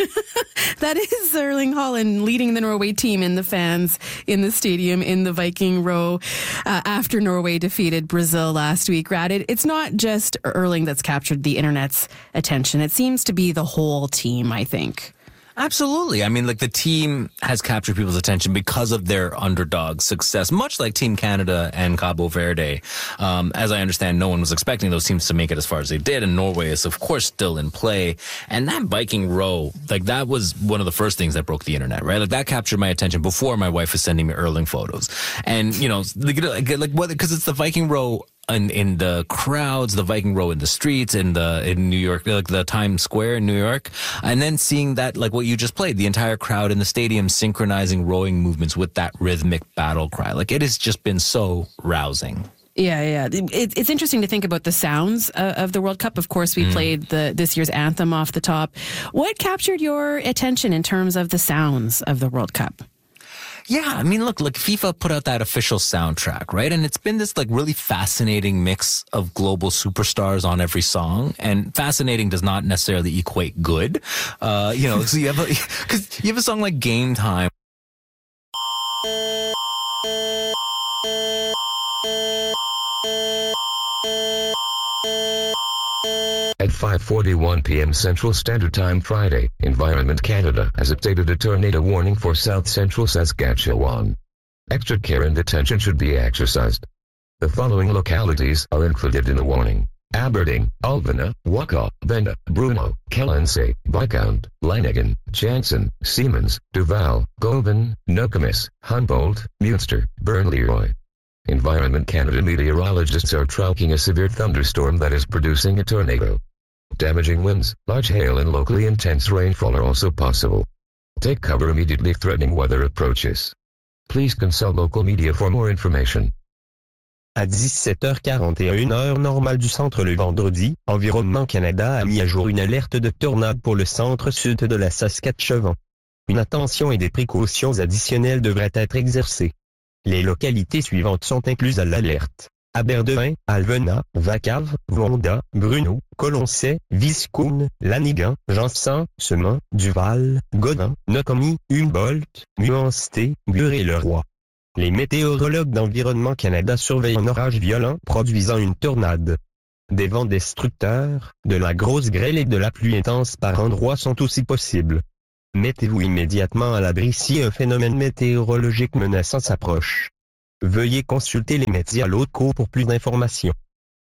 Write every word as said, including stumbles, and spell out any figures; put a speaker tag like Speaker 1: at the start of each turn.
Speaker 1: That is Erling Haaland leading the Norway team in the fans in the stadium in the Viking Row uh, after Norway defeated Brazil last week. Rad, it, it's not just Erling that's captured the internet's attention. It seems to be the whole team, I think.
Speaker 2: Absolutely. I mean, like the team has captured people's attention because of their underdog success, much like Team Canada and Cabo Verde. Um, as I understand, no one was expecting those teams to make it as far as they did, and Norway is, of course, still in play. And that Viking Row, like that was one of the first things that broke the internet, right? Like that captured my attention before my wife was sending me Erling photos. And, you know, like, like what, because it's the Viking Row in, in the crowds, the Viking Row in the streets, in the in New York, like the Times Square in New York, and then seeing that, like what you just played, the entire crowd in the stadium synchronizing rowing movements with that rhythmic battle cry. Like it has just been so rousing.
Speaker 1: Yeah, yeah. It, it's interesting to think about the sounds uh, of the World Cup. Of course, we mm. played the this year's anthem off the top. What captured your attention in terms of the sounds of the World Cup?
Speaker 2: Yeah, I mean, look, like FIFA put out that official soundtrack, right? And it's been this like really fascinating mix of global superstars on every song. And fascinating does not necessarily equate good. Uh, you know, so you have a, cause you have a song like Game Time.
Speaker 3: At five forty-one p.m. Central Standard Time Friday, Environment Canada has updated a tornado warning for South Central Saskatchewan. Extra care and attention should be exercised. The following localities are included in the warning: Aberdeen, Alvena, Waka, Benda, Bruno, Kellensay, Viscount, Lanigan, Jansen, Siemens, Duval, Govan, Nokomis, Humboldt, Munster, Burnleroy. Environment Canada meteorologists are tracking a severe thunderstorm that is producing a tornado. Damaging winds, large hail and locally intense rainfall are also possible. Take cover immediately threatening weather approaches. Please consult local media for more information.
Speaker 4: À dix-sept heures quarante et une heure normale du centre le vendredi, Environnement Canada a mis à jour une alerte de tornade pour le centre-sud de la Saskatchewan. Une attention et des précautions additionnelles devraient être exercées. Les localités suivantes sont incluses à l'alerte: Aberdeen, Alvena, Vacave, Vonda, Bruno, Colonsay, Viscoun, Lanigan, Jansen, Seman, Duval, Godin, Nokomis, Humboldt, Muansté, Bure-et-le-Roi. Les météorologues d'Environnement Canada surveillent un orage violent produisant une tornade. Des vents destructeurs, de la grosse grêle et de la pluie intense par endroits sont aussi possibles. Mettez-vous immédiatement à l'abri si un phénomène météorologique menaçant s'approche. Veuillez consulter les médias locaux pour plus d'informations.